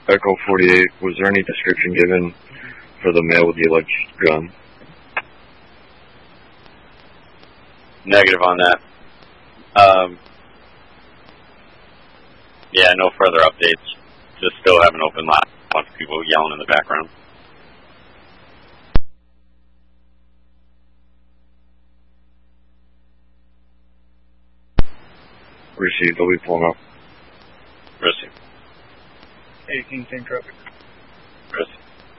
Echo 48, was there any description given for the male with the alleged gun? Negative on that. Yeah, no further updates. Just still have an open line. A bunch of people yelling in the background. Received, they'll be pulling up. Received. 18 10 traffic.